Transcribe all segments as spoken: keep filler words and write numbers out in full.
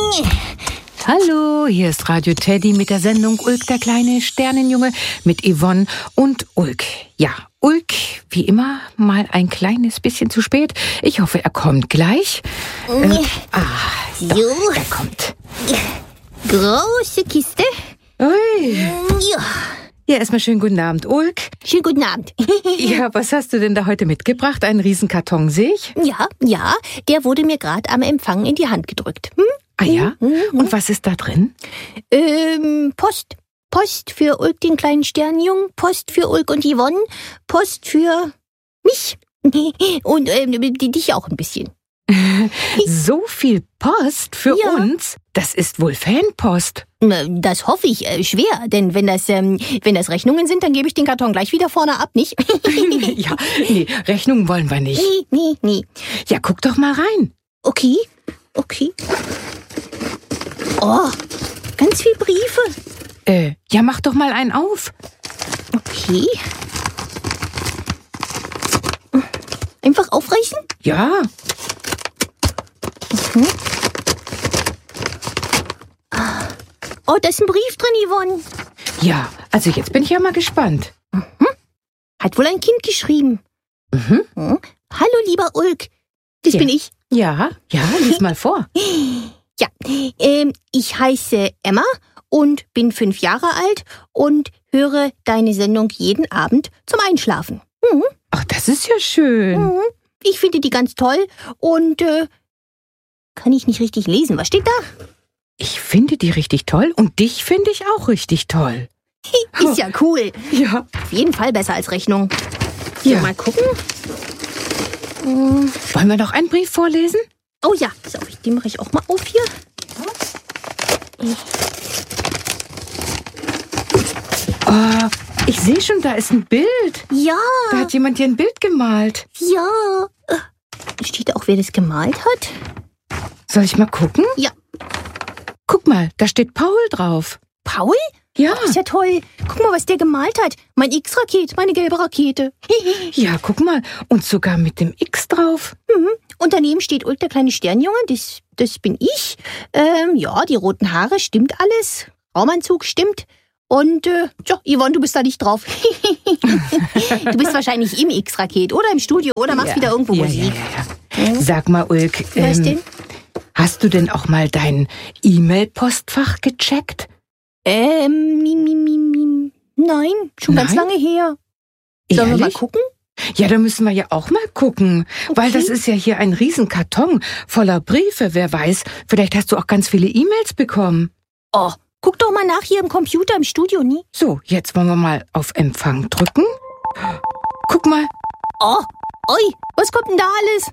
Hallo, hier ist Radio Teddy mit der Sendung Ulk, der kleine Sternenjunge, mit Yvonne und Ulk. Ja, Ulk, wie immer, mal ein kleines bisschen zu spät. Ich hoffe, er kommt gleich. Äh, ah, So. doch, er kommt. Große Kiste. Ui. Ja. Ja, erstmal schönen guten Abend, Ulk. Schönen guten Abend. Ja, was hast du denn da heute mitgebracht? Einen Riesenkarton, sehe ich? Ja, ja, der wurde mir gerade am Empfang in die Hand gedrückt. Hm? Ah ja? Und was ist da drin? Ähm, Post. Post für Ulk, den kleinen Sternjungen. Post für Ulk und Yvonne. Post für mich. Und ähm, die- dich auch ein bisschen. So viel Post für Ja. uns? Das ist wohl Fanpost. Na, Das hoffe ich äh, schwer, denn wenn das, ähm, wenn das Rechnungen sind, dann gebe ich den Karton gleich wieder vorne ab, nicht? Ja, nee, Rechnungen wollen wir nicht. Nee, nee, nee. Ja, guck doch mal rein. Okay, okay. Oh, ganz viel Briefe. Äh, ja, mach doch mal einen auf. Okay. Einfach aufreißen? Ja, Oh, da ist ein Brief drin, Yvonne. ja, also jetzt bin ich ja mal gespannt. Hat wohl ein Kind geschrieben. Mhm. Hm? Hallo, lieber Ulk. Das Ja. bin ich. Ja, ja, lies mal vor. Ja, ähm, ich heiße Emma und bin fünf Jahre alt und höre deine Sendung jeden Abend zum Einschlafen. Mhm. Ach, das ist ja schön. Mhm. Ich finde die ganz toll und äh, kann ich nicht richtig lesen. Was steht da? Ich finde die richtig toll und dich finde ich auch richtig toll. Ist ja cool. Ja, Auf jeden Fall besser als Rechnung. ja. Mal gucken. Hm. Wollen wir noch einen Brief vorlesen? Oh ja, so, den mache ich auch mal auf hier. Oh, ich sehe schon, da ist ein Bild. Ja, Da hat jemand hier ein Bild gemalt. ja. Äh, Steht da auch, wer das gemalt hat? Soll ich mal gucken? Ja. Guck mal, da steht Paul drauf. Paul? Ja, Ist ja toll. Guck mal, was der gemalt hat. Mein X-Raket, meine gelbe Rakete. ja, guck mal. Und sogar mit dem X drauf. Mhm. Und daneben steht Ulk, der kleine Sternjunge. Das, das bin ich. Ähm, ja, die roten Haare, stimmt alles. Raumanzug, stimmt. Und, äh, tja, Yvonne, du bist da nicht drauf. Du bist wahrscheinlich im X-Raket oder im Studio oder machst Ja. wieder irgendwo ja, Musik. Ja, ja, ja. Sag mal, Ulk, Was ähm, denn? hast du denn auch mal dein E-Mail-Postfach gecheckt? Ähm, mi, mi, mi, mi. Nein, schon ganz Nein? lange her. Sollen wir mal Ehrlich? gucken? Ja, da müssen wir ja auch mal gucken, weil Okay. das ist ja hier ein Riesenkarton voller Briefe. Wer weiß, vielleicht hast du auch ganz viele E-Mails bekommen. Oh, guck doch mal nach hier im Computer im Studio, nie? So, jetzt wollen wir mal auf Empfang drücken. Guck mal, Oh, oi, was kommt denn da alles?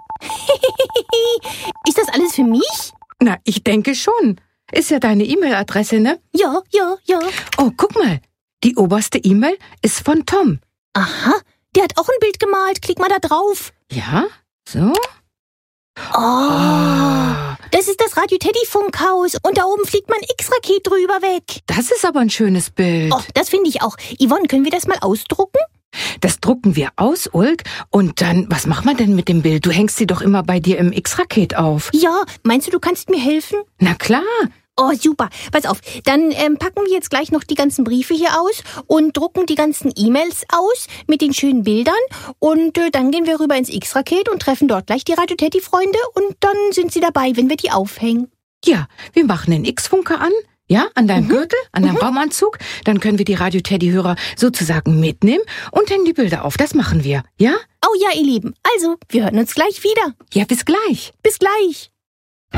Ist das alles für mich? na, ich denke schon. Ist ja deine E-Mail-Adresse, ne? Ja, ja, ja. Oh, guck mal, die oberste E-Mail ist von Tom. Aha, der hat auch ein Bild gemalt. Klick mal da drauf. Ja, so. Oh, Ah, das ist das Radio Teddy Funkhaus. Und da oben fliegt mein X-Raket drüber weg. das ist aber ein schönes Bild. Oh, das finde ich auch. Yvonne, können wir das mal ausdrucken? Das drucken wir aus, Ulk. Und dann, was machen wir denn mit dem Bild? Du hängst sie doch immer bei dir im X-Raket auf. Ja, meinst du, du kannst mir helfen? Na klar. Oh, super. Pass auf, dann ähm, packen wir jetzt gleich noch die ganzen Briefe hier aus und drucken die ganzen E-Mails aus mit den schönen Bildern. Und äh, dann gehen wir rüber ins X-Raket und treffen dort gleich die Radio Teddy-Freunde. Und dann sind sie dabei, wenn wir die aufhängen. Ja, wir machen den X-Funker an. Ja, an deinem Gürtel, an deinem Raumanzug. Dann können wir die Radio-Teddy-Hörer sozusagen mitnehmen und hängen die Bilder auf. Das machen wir. Ja? Oh ja, ihr Lieben. Also, wir hören uns gleich wieder. Ja, bis gleich. Bis gleich.